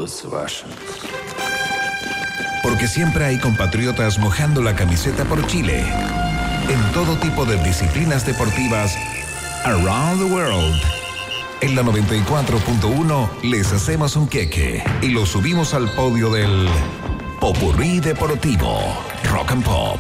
Porque siempre hay compatriotas mojando la camiseta por Chile. En todo tipo de disciplinas deportivas, around the world. En la 94.1 les hacemos un queque y lo subimos al podio del Popurrí Deportivo Rock and Pop.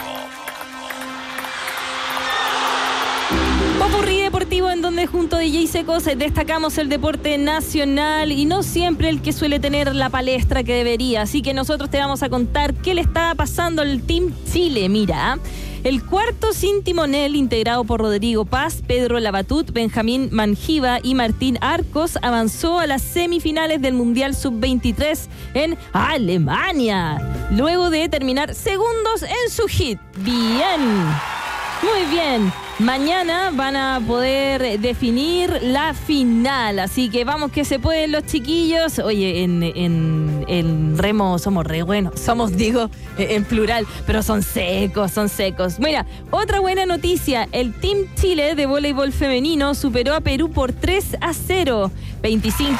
Popurrí Deportivo, en donde junto a DJ Secos destacamos el deporte nacional y no siempre el que suele tener la palestra que debería. Así que nosotros te vamos a contar qué le está pasando al Team Chile. Mira, el cuarto sin timonel, integrado por Rodrigo Paz, Pedro Labatut, Benjamín Mangiva y Martín Arcos, avanzó a las semifinales del Mundial Sub-23 en Alemania, luego de terminar segundos en su hit. Bien, muy bien. Mañana van a poder definir la final, así que vamos que se pueden los chiquillos. Oye, en remo somos re buenos, en plural, pero son secos. Mira, otra buena noticia, el Team Chile de voleibol femenino superó a Perú por 3-0, 25-20,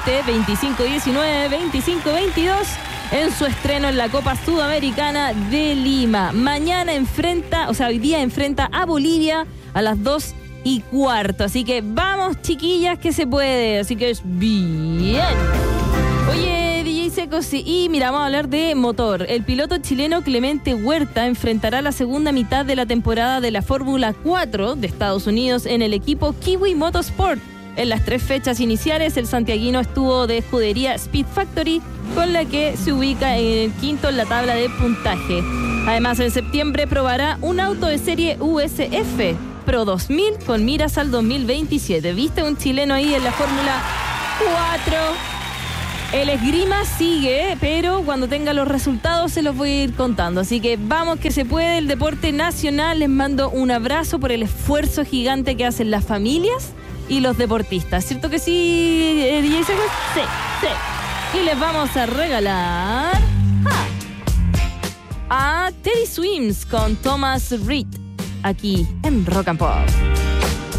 25-19, 25-22, en su estreno en la Copa Sudamericana de Lima. Hoy día enfrenta a Bolivia a las 2:15. Así que vamos, chiquillas, que se puede. Así que es bien. Oye, DJ Secos, y mira, vamos a hablar de motor. El piloto chileno Clemente Huerta enfrentará la segunda mitad de la temporada de la Fórmula 4 de Estados Unidos en el equipo Kiwi Motorsport. En las 3 fechas iniciales, el santiaguino estuvo de escudería Speed Factory, con la que se ubica en el quinto en la tabla de puntaje. Además, en septiembre probará un auto de serie USF Pro 2000 con miras al 2027. ¿Viste un chileno ahí en la Fórmula 4? El esgrima sigue, pero cuando tenga los resultados se los voy a ir contando. Así que vamos que se puede, el deporte nacional. Les mando un abrazo por el esfuerzo gigante que hacen las familias y los deportistas. ¿Cierto que sí, DJ Secos? Sí. Y les vamos a regalar a Teddy Swims con Thomas Reid aquí en Rock and Pop.